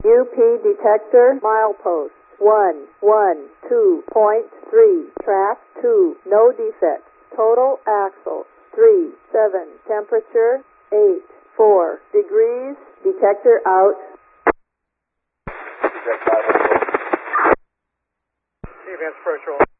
UP detector, milepost 112.3, track 2, no defects. Total axle 37, temperature 84 degrees, detector out. Advance approach roll.